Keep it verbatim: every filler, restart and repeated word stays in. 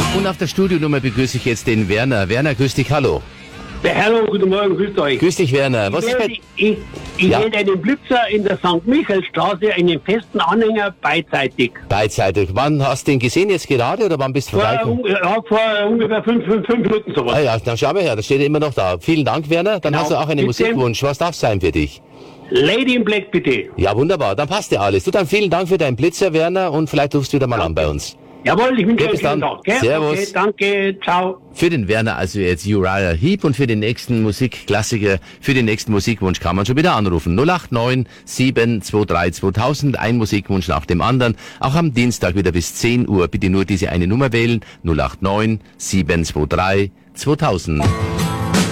Und auf der Studionummer begrüße ich jetzt den Werner. Werner, grüß dich, hallo. Ja, hallo, guten Morgen, grüßt euch. Grüß dich, Werner. Was ich ist bei... hätte, ich, ich Ja. hätte einen Blitzer in der Sankt Michaelsstraße, einen festen Anhänger beidseitig. Beidseitig. Wann hast du den gesehen, jetzt gerade, oder wann bist du Vor, vorbeigekommen? un- ja, vor ungefähr fünf, fünf, fünf Minuten sowas. Ah ja, dann schau mal her, da steht er immer noch da. Vielen Dank, Werner. Dann Genau. hast du auch einen Bitte. Musikwunsch. Was darf sein für dich? Lady in Black, bitte. Ja, wunderbar. Dann passt ja alles. Du, dann vielen Dank für deinen Blitzer, Werner, und vielleicht rufst du wieder mal an bei uns. Jawohl, ich wünsche Ja, euch bis einen schönen dann. Tag. Gell? Servus. Okay, danke, ciao. Für den Werner also jetzt Uriah Heep und für den nächsten Musikklassiker, für den nächsten Musikwunsch kann man schon wieder anrufen. null acht neun sieben zwei drei zweitausend, ein Musikwunsch nach dem anderen. Auch am Dienstag wieder bis zehn Uhr. Bitte nur diese eine Nummer wählen. null acht neun sieben zwei drei zweitausend.